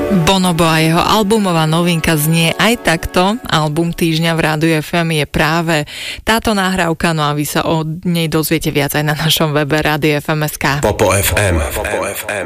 Bonobo a jeho albumová novinka znie aj takto. Album týždňa v Rádiu FM je práve táto nahrávka, no a vy sa o nej dozviete viac aj na našom webe Radio FM.sk. Popo FM.